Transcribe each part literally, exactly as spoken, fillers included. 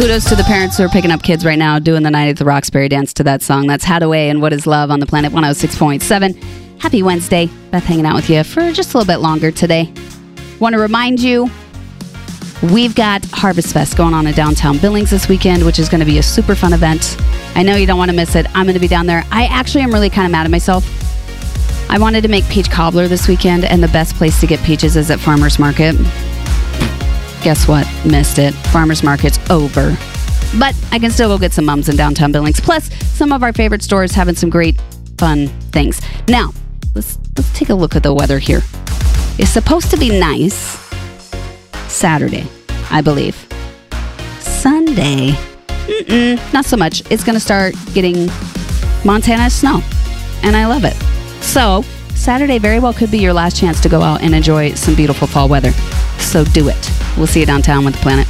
Kudos to the parents who are picking up kids right now doing the Night at the Roxbury dance to that song. That's Hadaway and What Is Love on the Planet one oh six point seven. Happy Wednesday. Beth hanging out with you for just a little bit longer today. Want to remind you, we've got Harvest Fest going on in downtown Billings this weekend, which is going to be a super fun event. I know you don't want to miss it. I'm going to be down there. I actually am really kind of mad at myself. I wanted to make peach cobbler this weekend, and the best place to get peaches is at Farmer's Market. Guess what? Missed it. Farmer's Market's over. But I can still go get some mums in downtown Billings. Plus, some of our favorite stores having some great, fun things. Now, let's let's take a look at the weather here. It's supposed to be nice Saturday, I believe. Sunday, mm-mm, not so much. It's going to start getting Montana snow, and I love it. So, Saturday very well could be your last chance to go out and enjoy some beautiful fall weather. So do it. We'll see you downtown with the Planet.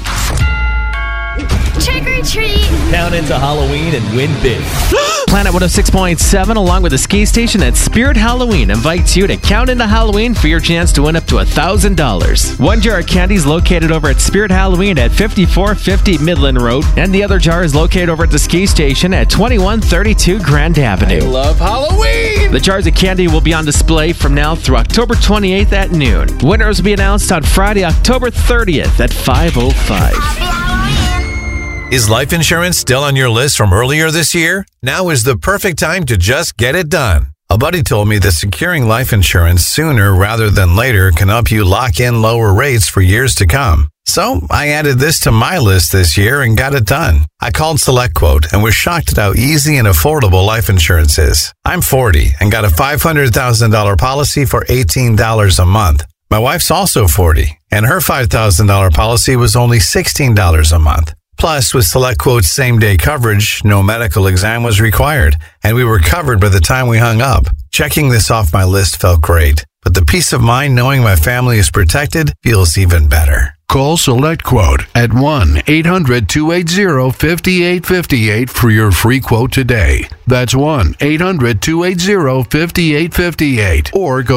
Trick or treat. Count into Halloween and win big. Planet one oh six point seven, along with the ski station at Spirit Halloween, invites you to count into Halloween for your chance to win up to one thousand dollars. One jar of candy is located over at Spirit Halloween at fifty-four fifty Midland Road, and the other jar is located over at the ski station at twenty-one thirty-two Grand Avenue. I love Halloween! The jars of candy will be on display from now through October twenty-eighth at noon. Winners will be announced on Friday, October thirtieth at five oh five. Is life insurance still on your list from earlier this year? Now is the perfect time to just get it done. A buddy told me that securing life insurance sooner rather than later can help you lock in lower rates for years to come. So I added this to my list this year and got it done. I called SelectQuote and was shocked at how easy and affordable life insurance is. I'm forty and got a five hundred thousand dollars policy for eighteen dollars a month. My wife's also forty and her five thousand dollars policy was only sixteen dollars a month. Plus, with SelectQuote's same-day coverage, no medical exam was required, and we were covered by the time we hung up. Checking this off my list felt great, but the peace of mind knowing my family is protected feels even better. Call SelectQuote at one eight hundred two eight zero five eight five eight for your free quote today. That's one eight hundred two eight zero five eight five eight, or go